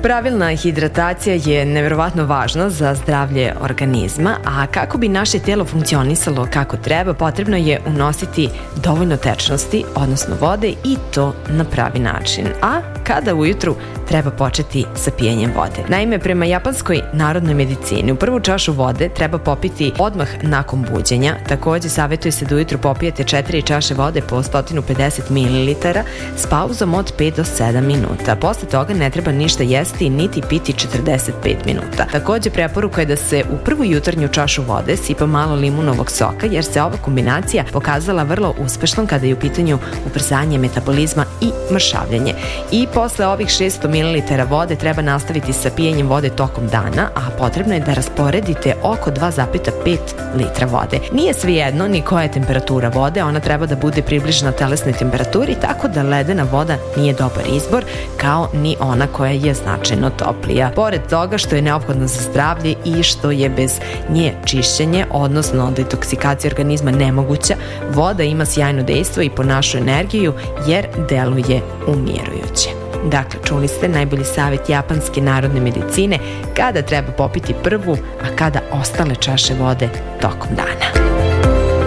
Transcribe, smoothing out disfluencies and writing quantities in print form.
Pravilna hidratacija je neverovatno važna za zdravlje organizma, a kako bi naše telo funkcionisalo kako treba, potrebno je unositi dovoljno tečnosti, odnosno vode, i to na pravi način. A kada ujutru treba početi sa pijenjem vode? Naime, prema japanskoj narodnoj medicini, u prvu čašu vode treba popiti odmah nakon buđenja. Takođe, savjetuje se da ujutru popijete 4 čaše vode po 150 ml s pauzom od 5 do 7 minuta. Posle toga ne treba ništa jesti niti piti 45 minuta. Takođe, preporuka je da se u prvu jutarnju čašu vode sipa malo limunovog soka, jer se ova kombinacija pokazala vrlo uspešnom kada je u pitanju ubrzanje metabolizma i mršavljenje. I posle ovih 600 ml vode treba nastaviti sa pijenjem vode tokom dana, a potrebno je da rasporedite oko 2,5 litra vode. Nije svejedno ni koja je temperatura vode, ona treba da bude približna telesnoj temperaturi, tako da ledena voda nije dobar izbor, kao ni ona koja je značajno toplija. Pored toga što je neophodno za zdravlje i što je bez nje čišćenje, odnosno detoksikacija organizma nemoguća, voda ima sjajno dejstvo i po našu energiju jer deluje umirujuće. Dakle, čuli ste najbolji savjet japanske narodne medicine kada treba popiti prvu, a kada ostale čaše vode tokom dana.